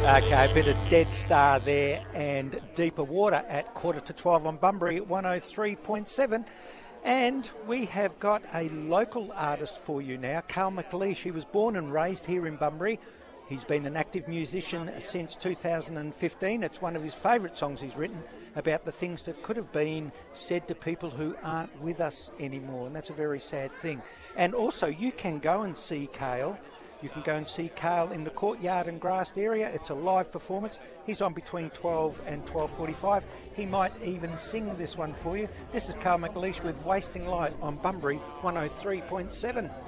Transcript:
Okay, a bit of Dead Star there and Deeper Water at 11:45 on Bunbury at 103.7. And we have got a local artist for you now, Carl McLeish. He was born and raised here in Bunbury. He's been an active musician since 2015. It's one of his favourite songs he's written about the things that could have been said to people who aren't with us anymore, and that's a very sad thing. And also, you can go and see Carl. You can go and see Carl in the Courtyard and Grassed area. It's a live performance. He's on between 12 and 12:45. He might even sing this one for you. This is Carl McLeish with Wasting Light on Bunbury 103.7.